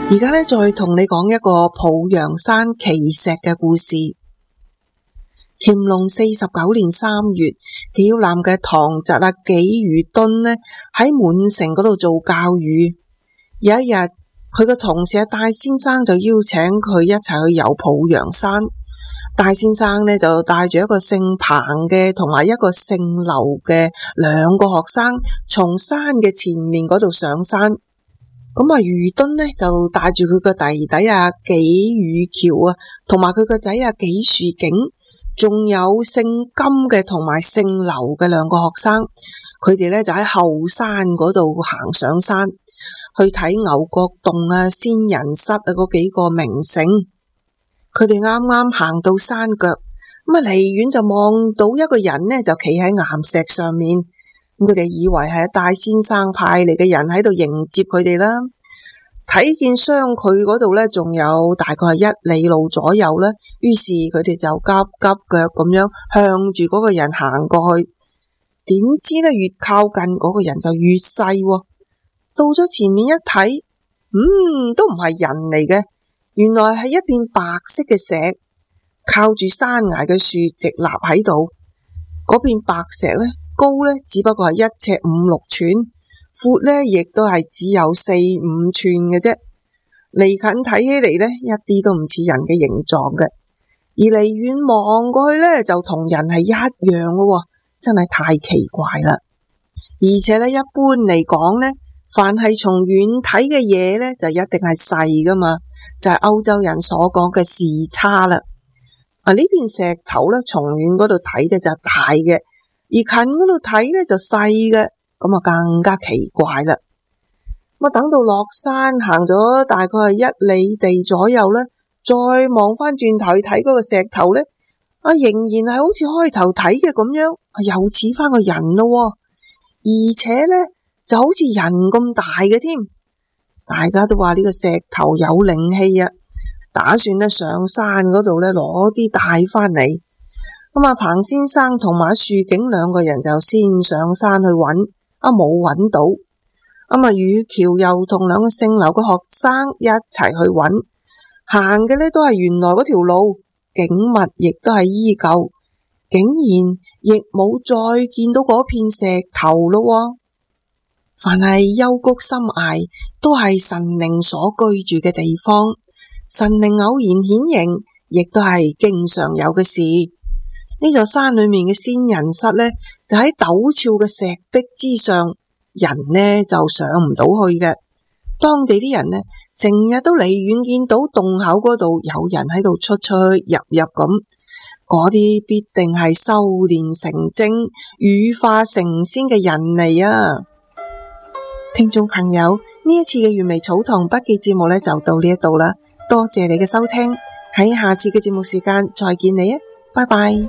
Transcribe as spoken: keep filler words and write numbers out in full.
而家咧再同你講一個抱陽山奇石嘅故事。乾隆四十九年三月，紀南嘅堂侄啊紀汝敦呢喺滿城嗰度做教諭。有一日，佢個同事啊戴先生就邀請佢一齊去遊抱陽山。戴先生呢就帶住一個姓彭嘅同埋一個姓劉嘅兩個學生，從山嘅前面嗰度上山。咁啊，汝敦呢就帶住佢個弟弟啊紀汝橋啊，同埋佢個仔啊紀樹景，仲有姓金嘅同埋姓劉嘅兩個學生，佢哋呢就喺後山嗰度行上山，去睇牛角洞啊、仙人室啊嗰幾個名勝。佢哋啱啱行到山腳，咁啊離遠就望到一個人呢就企喺岩石上面。佢哋以為係戴先生派嚟嘅人喺度迎接佢哋啦。睇見相距嗰度呢，仲有大概係一里路左右啦。於是佢哋就急急腳咁樣向住嗰個人行過去。點知呢，越靠近嗰個人就越細喎。到咗前面一睇，嗯，都唔係人嚟嘅，原來係一片白色嘅石，靠住山崖嘅樹直立喺度。嗰片白石呢，高呢只不過係一尺五六寸，闊呢亦都係只有四五寸嘅啫。離近睇起嚟呢，一啲都唔似人嘅形狀嘅，而離遠望過去呢，就同人係一樣嘅，真係太奇怪啦。而且呢，一般嚟講呢，凡係從遠睇嘅嘢呢，就一定係細噶嘛，就係歐洲人所講嘅視差啦。啊，呢片石頭呢，從遠嗰度睇呢就大嘅，而近嗰度睇呢就細嘅，咁啊更加奇怪啦。咁啊等到落山行咗大概係一里地左右呢，再望翻轉頭去睇嗰個石頭呢，啊仍然係好似開頭睇嘅咁樣，又似翻個人咯，而且呢就好似人咁大嘅添。大家都話呢個石頭有靈氣啊，打算呢上山嗰度呢攞啲帶翻嚟。咁啊彭先生同埋樹景兩個人就先上山去揾，啊冇揾到。咁啊汝橋又同兩個姓劉嘅學生一齊去揾，行嘅呢都係原來嗰條路，景物亦都係依舊，竟然亦冇再見到嗰片石頭咯。凡係幽谷深崖，都係神靈所居住嘅地方，神靈偶然顯形，亦都係經常有嘅事。呢座山裏面嘅仙人室呢，就喺陡峭嘅石壁之上，人呢就上唔到去嘅。當地啲人呢，成日都離遠見到洞口嗰度有人喺度出出入入咁，嗰啲必定係修煉成精、羽化成仙嘅人嚟啊！聽眾朋友，呢一次嘅原味草堂筆記節目呢，就到呢一度啦，多謝你嘅收聽，喺下次嘅節目時間再見你啊，拜拜。